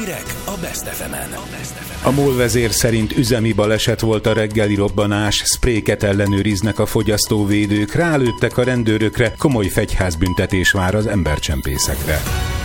Hírek a Best FM-en. A MOL vezér szerint üzemi baleset volt a reggeli robbanás, szpréket ellenőriznek a fogyasztóvédők, rálőttek a rendőrökre, komoly fegyházbüntetés vár az embercsempészekre.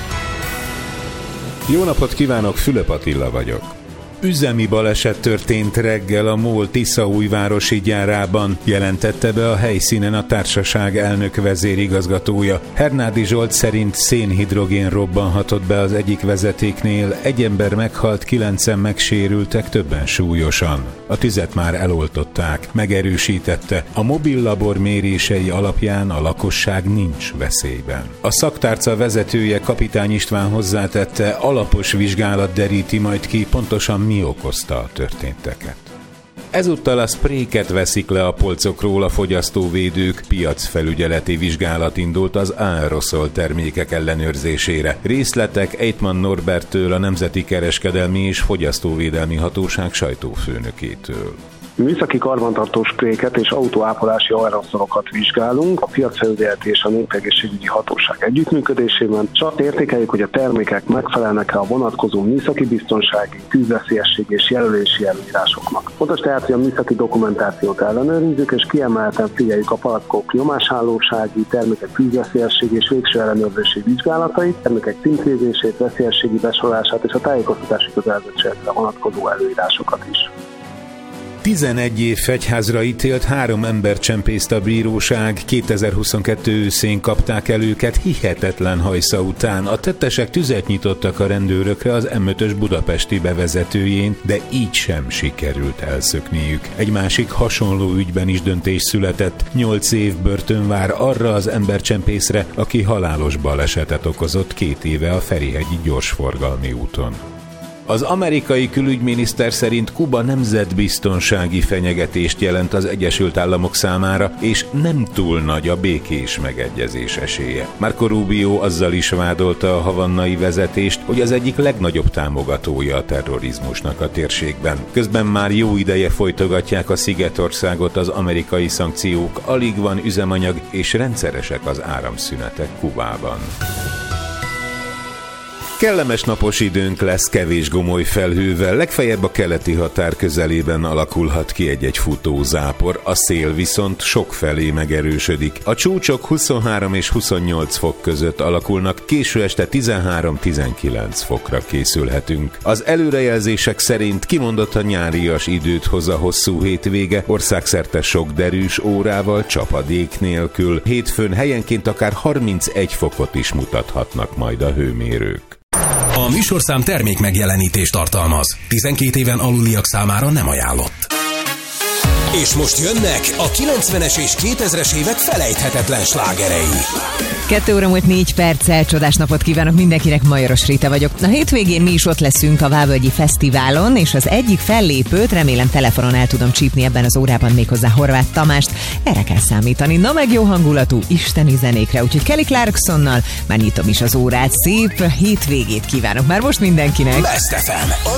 Jó napot kívánok, Fülöp Attila vagyok. Üzemi baleset történt reggel a MOL Tiszaújvárosi gyárában, jelentette be a helyszínen a társaság elnök vezérigazgatója. Hernádi Zsolt szerint szénhidrogén robbanhatott be az egyik vezetéknél, egy ember meghalt, 9-en megsérültek, többen súlyosan. A tüzet már eloltották, megerősítette. A mobil labor mérései alapján a lakosság nincs veszélyben. A szaktárca vezetője, Kapitány István hozzátette, alapos vizsgálat deríti majd ki, pontosan mi okozta a történteket. Ezúttal a szpréket veszik le a polcokról a fogyasztóvédők, piacfelügyeleti vizsgálat indult az aeroszol termékek ellenőrzésére. Részletek Eitman Norberttől, a Nemzeti Kereskedelmi és Fogyasztóvédelmi Hatóság sajtófőnökétől. Műszaki karbantartó spréket és autóápolási aeroszolokat vizsgálunk a piacfelügyeleti és a népegészségügyi hatóság együttműködésében, és azt értékeljük, hogy a termékek megfelelnek-e a vonatkozó műszaki biztonsági, tűzveszélyesség és jelölési előírásoknak. Fontos tehát, hogy a műszaki dokumentációt ellenőrizzük, és kiemelten figyeljük a palackok nyomásállósági, termékek tűzveszélyesség és végső ellenőrzési vizsgálatait, termékek címkézését, veszélyességi besorolását és a tájékoztatási kötelezettségekre vonatkozó előírásokat is. 11 év fegyházra ítélt 3 embercsempészt a bíróság, 2022 őszén kapták el őket hihetetlen hajsza után. A tettesek tüzet nyitottak a rendőrökre az M5-ös budapesti bevezetőjén, de így sem sikerült elszökniük. Egy másik hasonló ügyben is döntés született. 8 év börtön vár arra az embercsempészre, aki halálos balesetet okozott 2 éve a Ferihegyi gyorsforgalmi úton. Az amerikai külügyminiszter szerint Kuba nemzetbiztonsági fenyegetést jelent az Egyesült Államok számára, és nem túl nagy a békés megegyezés esélye. Marco Rubio azzal is vádolta a havannai vezetést, hogy az egyik legnagyobb támogatója a terrorizmusnak a térségben. Közben már jó ideje folytogatják a Szigetországot az amerikai szankciók, alig van üzemanyag, és rendszeresek az áramszünetek Kubában. Kellemes napos időnk lesz kevés gomoly felhővel, legfeljebb a keleti határ közelében alakulhat ki egy-egy futózápor, a szél viszont sokfelé megerősödik. A csúcsok 23 és 28 fok között alakulnak, késő este 13-19 fokra készülhetünk. Az előrejelzések szerint kimondottan nyárias időt hoz a hosszú hétvége, országszerte sok derűs órával, csapadék nélkül. Hétfőn helyenként akár 31 fokot is mutathatnak majd a hőmérők. A műsorszám termék megjelenítést tartalmaz. 12 éven aluliak számára nem ajánlott. És most jönnek a 90-es és 2000-es évek felejthetetlen slágerei. 2 óra múlt 4 perccel, csodás napot kívánok mindenkinek, Majoros Rita vagyok. A hétvégén mi is ott leszünk a Vábölgyi Fesztiválon, és az egyik fellépőt remélem telefonon el tudom csípni ebben az órában, méghozzá Horváth Tamást. Erre kell számítani. Na meg jó hangulatú isteni zenékre, úgyhogy Kelly Clarksonnal már nyitom is az órát. Szép hétvégét kívánok már most mindenkinek. Best FM.